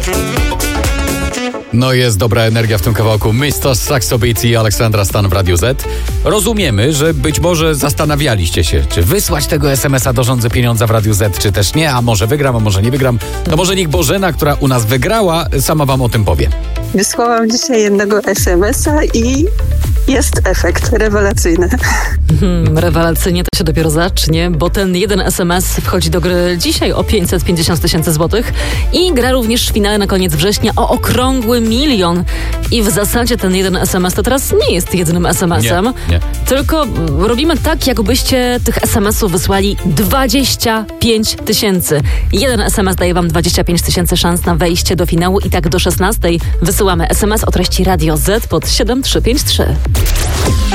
No jest dobra energia w tym kawałku. Mr. Saxo Beats i Aleksandra Stan w Radiu Z. Rozumiemy, że być może zastanawialiście się, czy wysłać tego SMS-a do Rządzy Pieniądza w Radiu Z, czy też nie, a może wygram, a może nie wygram. No może niech Bożena, która u nas wygrała, sama wam o tym powie. Wysłałam dzisiaj jednego SMS-a i jest efekt rewelacyjny. Rewelacyjnie to się dopiero zacznie, bo ten jeden SMS wchodzi do gry dzisiaj o 550 000 złotych i gra również w finale na koniec września o okrągły 1 000 000. I w zasadzie ten jeden SMS to teraz nie jest jedynym SMS-em, Nie. tylko robimy tak, jakbyście tych SMS-ów wysłali 25 000. Jeden SMS daje wam 25 000 szans na wejście do finału i tak do 16 wysyłamy SMS o treści Radio Z pod 7353.